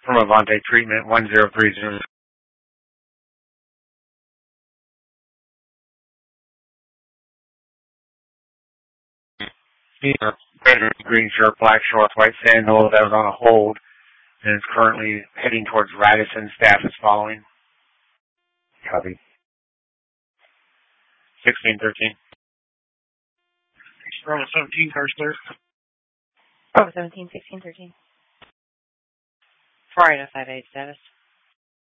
from Avante Treatment 1030. Green shirt, black shorts, white sandals that was on a hold and is currently heading towards Radisson. Staff is following. Copy. 1613. Bravo 17, cars clear. Bravo 17, 1613. 4858 status.